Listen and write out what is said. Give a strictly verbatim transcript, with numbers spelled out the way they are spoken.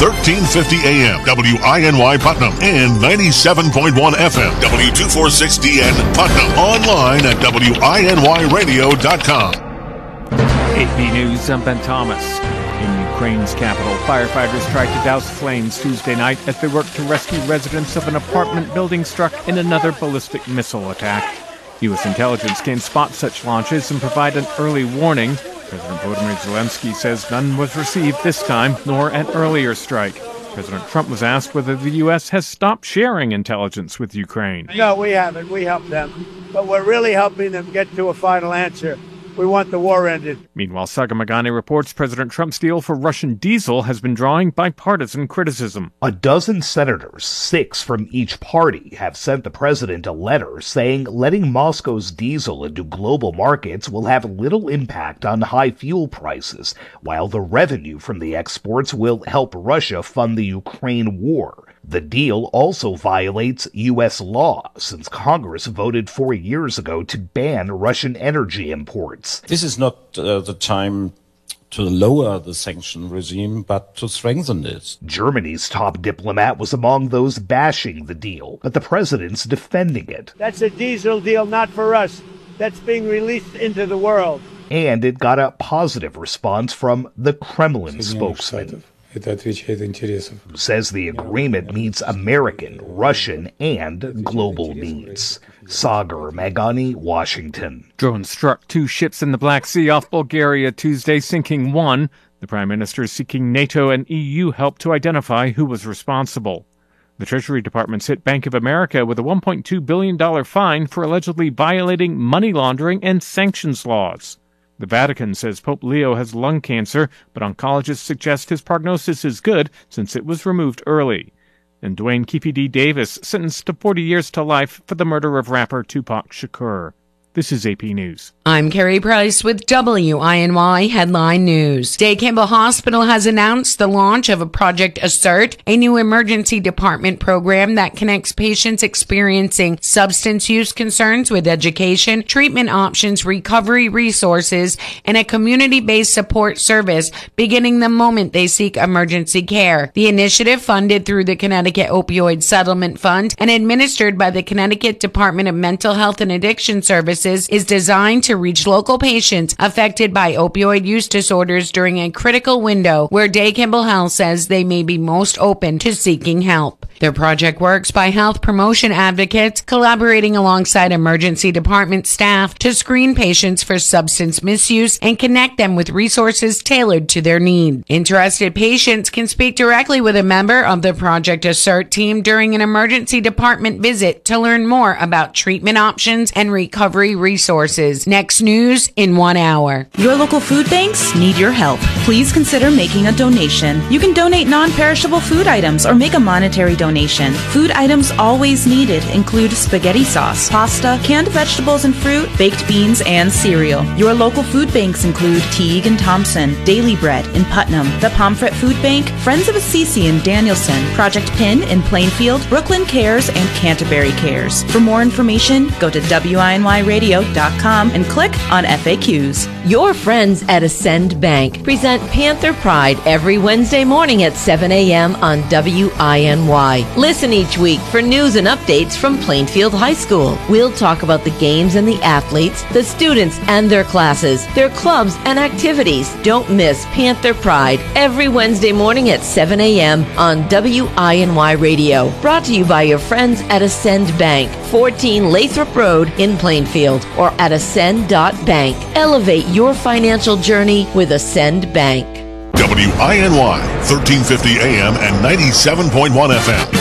thirteen fifty A M, W I N Y Putnam, and ninety-seven point one F M, W two forty-six D N Putnam. Online at W I N Y radio dot com. A P News, I'm Ben Thomas. In Ukraine's capital, firefighters tried to douse flames Tuesday night as they worked to rescue residents of an apartment building struck in another ballistic missile attack. U S intelligence can spot such launches and provide an early warning. President Volodymyr Zelensky says none was received this time, nor an earlier strike. President Trump was asked whether the U S has stopped sharing intelligence with Ukraine. No, we haven't. We helped them. But we're really helping them get to a final answer. We want the war ended. Meanwhile, Saga Magani reports President Trump's deal for Russian diesel has been drawing bipartisan criticism. A dozen senators, six from each party, have sent the president a letter saying letting Moscow's diesel into global markets will have little impact on high fuel prices, while the revenue from the exports will help Russia fund the Ukraine war. The deal also violates U S law, since Congress voted four years ago to ban Russian energy imports. This is not uh, the time to lower the sanction regime, but to strengthen it. Germany's top diplomat was among those bashing the deal, but the president's defending it. That's a diesel deal not for us. That's being released into the world. And it got a positive response from the Kremlin spokesman, who says the agreement meets American, Russian, and global needs. Sagar Magani, Washington. Drones struck two ships in the Black Sea off Bulgaria Tuesday, sinking one. The Prime Minister is seeking NATO and E U help to identify who was responsible. The Treasury Department's hit Bank of America with a one point two billion dollars fine for allegedly violating money laundering and sanctions laws. The Vatican says Pope Leo has lung cancer, but oncologists suggest his prognosis is good since it was removed early. And Dwayne Keefe D. Davis sentenced to forty years to life for the murder of rapper Tupac Shakur. This is A P News. I'm Carrie Price with W I N Y Headline News. Day Campbell Hospital has announced the launch of a Project Assert, a new emergency department program that connects patients experiencing substance use concerns with education, treatment options, recovery resources, and a community-based support service beginning the moment they seek emergency care. The initiative, funded through the Connecticut Opioid Settlement Fund and administered by the Connecticut Department of Mental Health and Addiction Services, is designed to reach local patients affected by opioid use disorders during a critical window where Day Campbell Health says they may be most open to seeking help. Their project works by health promotion advocates collaborating alongside emergency department staff to screen patients for substance misuse and connect them with resources tailored to their need. Interested patients can speak directly with a member of the Project Assert team during an emergency department visit to learn more about treatment options and recovery resources. Next news in one hour. Your local food banks need your help. Please consider making a donation. You can donate non-perishable food items or make a monetary donation. Food items always needed include spaghetti sauce, pasta, canned vegetables and fruit, baked beans, and cereal. Your local food banks include Teague and Thompson, Daily Bread in Putnam, the Pomfret Food Bank, Friends of Assisi in Danielson, Project Pin in Plainfield, Brooklyn Cares, and Canterbury Cares. For more information, go to W I N Y radio dot com and click on F A Qs. Your friends at Ascend Bank present Panther Pride every Wednesday morning at seven a.m. on W I N Y. Listen each week for news and updates from Plainfield High School. We'll talk about the games and the athletes, the students and their classes, their clubs and activities. Don't miss Panther Pride every Wednesday morning at seven a.m. on W I N Y Radio. Brought to you by your friends at Ascend Bank, fourteen Lathrop Road in Plainfield, or at ascend dot bank. Elevate your financial journey with Ascend Bank. W I N Y, thirteen fifty A M and ninety-seven point one F M.